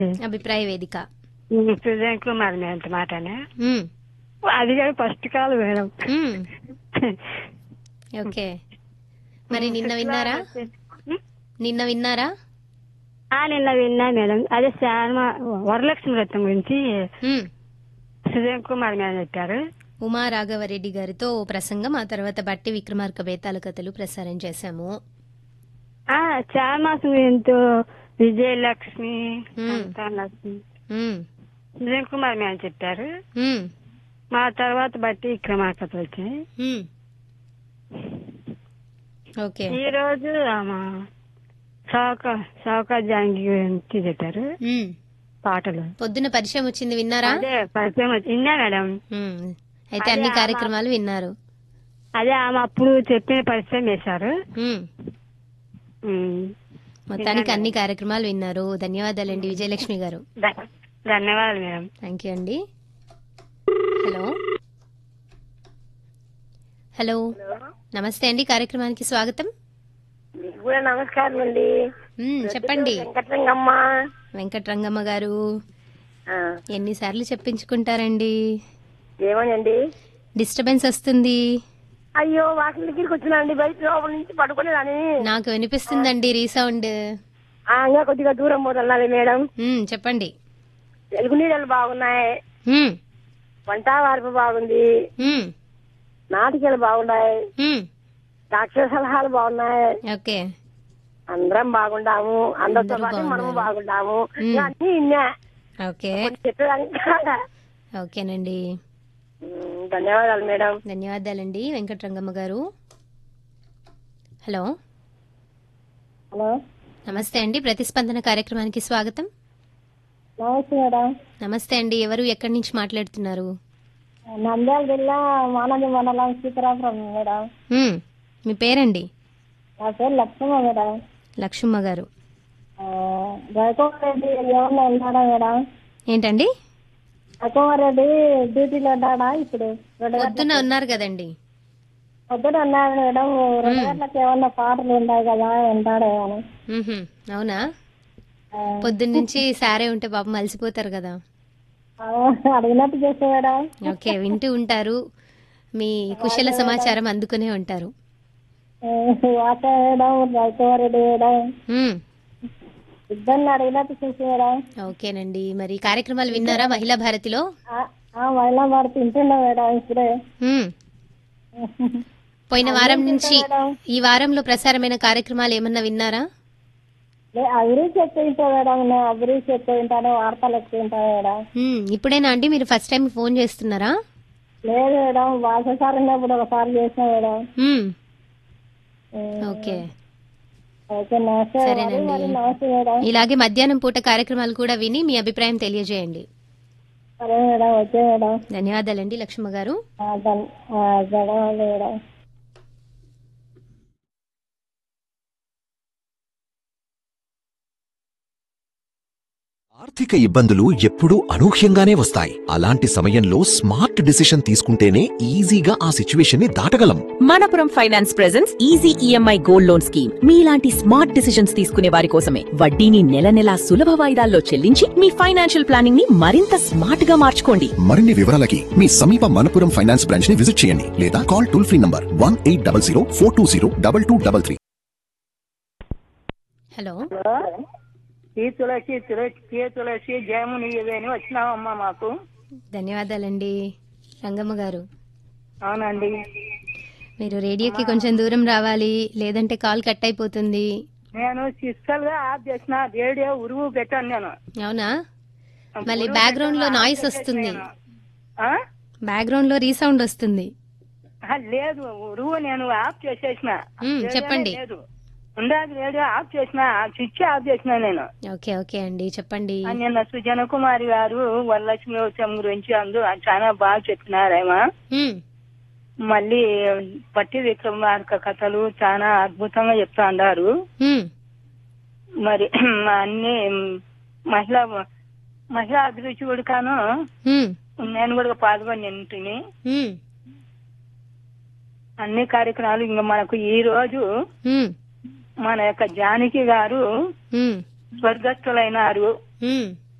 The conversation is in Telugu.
అభిప్రాయ వేదిక. సుజన్ కుమార్ మేడం మాటనే. మ్మ్. అది కూడా ఫస్ట్ కాల్ మేడం. మ్మ్. ఓకే, మరి నిన్న విన్నారా? నిన్న విన్నారా? నిన్న విన్నా మేడం. అదే వరలక్ష్మి వ్రతం గురించి మ్మ్. సుజన్ కుమార్ మేడం చెప్పారు. ఉమా రాఘవరెడ్డి గారితో ప్రసంగం, ఆ తర్వాత బట్టి విక్రమార్క బేతాల కథలు ప్రసారం చేశాము. చామాసం ఎంతో విజయలక్ష్మి, మ్మ్. సంతానలక్ష్మి మ్మ్. సుజన్ కుమార్ మేడం చెప్పారు. మ్మ్. మా తర్వాత బట్టి విక్రమార్కత వచ్చాయి. మ్మ్. ఓకే. ఈ రోజు సౌకా జాంగి గురించి చెప్పారు మ్మ్. పాటలు. పొద్దున పరిచయం వచ్చింది, విన్నారా? అదే పరిచయం విన్నా మేడం. మ్మ్. అయితే అన్ని కార్యక్రమాలు విన్నారు. అదే ఆమె అప్పుడు చెప్పిన పరిచయం వేశారు. మ్మ్. మొత్తానికి అన్ని కార్యక్రమాలు విన్నారు. ధన్యవాదాలండి విజయలక్ష్మి గారు. ధన్యవాదాలు మేడం. థ్యాంక్ యూ అండి. హలో హలో, నమస్తే అండి, కార్యక్రమానికి స్వాగతం. నమస్కారం అండి. చెప్పండి. వెంకటరంగమ్మ. వెంకటరంగమ్మ గారు, ఎన్నిసార్లు చెప్పించుకుంటారండి? ఏమోనండి, డిస్టర్బెన్స్ వస్తుంది. అయ్యో, వాకిలి దగ్గరికి వచ్చినండి, బయట లోపల నుంచి పడుకునేదాన్ని. నాకు వినిపిస్తుందండి రీసౌండ్. ఇంకా కొద్దిగా దూరం పోతున్నది మేడం. చెప్పండి. వెలుగునీడలు బాగున్నాయి, వంట వార్పు బాగుంది, నాటికలు బాగున్నాయి, డాక్టర్ సలహాలు బాగున్నాయి. ఓకే, అందరం బాగుండాము, అందరితో పాటు మనము బాగుండాము. అన్ని ఇన్నా. ఓకే, చెప్పేదానికి ఓకేనండి. ధన్యవాదాలు మేడం. ధన్యవాదాలండి వెంకటరంగమ్మ గారు. హలో హలో, నమస్తే అండి, ప్రతిస్పందన కార్యక్రమానికి స్వాగతం. నమస్తే మేడం. నమస్తే అండి, ఎవరు ఎక్కడి నుంచి మాట్లాడుతున్నారు? నంద్యాల జిల్లా మానవి మండలం సీతారాపురం మేడం. మీ పేరండి? నా పేరు లక్ష్మమ్మ మేడం. లక్ష్మమ్మ గారు, రవికుమార్ రెడ్డి ఏమన్నా ఉన్నాడా మేడం? ఏంటండి? రవికుమార్ రెడ్డి డ్యూటీలో ఉన్నాడా ఇప్పుడు? పొద్దున్న ఉన్నారు కదండి. పొద్దున ఉన్నాడు మేడం. 2 గంటలకు ఏమన్నా పాటలు ఉన్నాయి కదా, వింటాడే అని. అవునా? పొద్దున్న నుంచి సారే ఉంటే పాపం అలసిపోతారు కదా. అడిగినట్టు చేస్తే మేడం. ఓకే, వింటూ ఉంటారు, మీ కుశల సమాచారం అందుకునే ఉంటారు. మేడం, రవికుమార్ రెడ్డి మేడం, ఇద్దరిని అడిగినట్టు చూసి మేడం. ఓకేనండి, మరి కార్యక్రమాలు విన్నారా మహిళా భారతిలో? మహిళా భారతి వింటున్నా మేడం ఇప్పుడే. పోయిన వారం నుంచి ఈ వారంలో ప్రసారమైన కార్యక్రమాలు ఏమన్నా విన్నారా? అభిరుచి ఎక్కువ వింటా మేడం. నేను అభిరుచి ఎక్కువ వింటాను, వార్తలు ఎక్కువ వింటాను మేడం. ఇప్పుడేనా అండి మీరు ఫస్ట్ టైం ఫోన్ చేస్తున్నారా? లేదు మేడం, భాషసారి ఉన్నప్పుడు ఒకసారి చేసిన మేడం. ఓకే, ఓకే, నమస్తే. సరేనండి, నమస్తే మేడం. ఇలాగే మధ్యాహ్నం పూట కార్యక్రమాలు కూడా విని మీ అభిప్రాయం తెలియజేయండి. సరే మేడం, ఓకే మేడం. ధన్యవాదాలండి లక్ష్మ గారు. ధన్యవాదాలు మేడం. ఆర్థిక ఇబ్బందులు ఎప్పుడూ అనూహ్యంగానే వస్తాయి. అలాంటి సమయంలో స్మార్ట్ డిసిషన్ తీసుకుంటేనే ఈజీగా ఆ సిచ్యువేషన్ ని దాటగలం. Manappuram finance presents easy EMI gold loan scheme. మీలాంటి స్మార్ట్ డిసిషన్స్ తీసుకునే వారి కోసమే. వడ్డీని నెల నెలా సులభ వాయిదాల్లో చెల్లించి మీ ఫైనాన్షియల్ ప్లానింగ్ ని మరింత స్మార్ట్ గా మార్చుకోండి. మరిన్ని వివరాలకి మీ సమీప మనపురం ఫైనాన్స్ బ్రాంచ్ ని విజిట్ చేయండి లేదా call toll free number 1800 420 2233. Hello, తులసి జయముని అని వచ్చినావమ్మా మాకు. ధన్యవాదాలండి రంగమ్మ గారు. అవునండి, మీరు రేడియోకి కొంచెం దూరం రావాలి, లేదంటే కాల్ కట్ అయిపోతుంది. నేను ఫిజికల్ గా ఆఫ్ చేసిన రేడియో ఉరువు పెట్టాను నేను. అవునా? మళ్ళీ బ్యాక్గ్రౌండ్ లో నాయిస్ వస్తుంది, బ్యాక్గ్రౌండ్ లో రీసౌండ్ వస్తుంది. లేదు, ఉరువు నేను ఆఫ్ చేసేసిన. చెప్పండి. ఉండాలి, రేడియో ఆఫ్ చేసిన, స్విచ్ ఆఫ్ చేసిన నేను. ఓకే, ఓకే అండి, చెప్పండి. నిన్న సుజన కుమారి గారు వరలక్ష్మి వ్రతం గురించి చాలా బాగా చెప్పినారేమా. మళ్ళీ పట్టి విక్రమార్క కథలు చాలా అద్భుతంగా చెప్తా అన్నారు. మరి అన్ని మహిళా అభిరుచి కూడా నేను కూడా పాల్గొని ఉంటుంది. అన్ని కార్యక్రమాలు ఇంకా మనకు ఈ రోజు మన యొక్క జానకి గారు స్వర్గస్థులైనారు.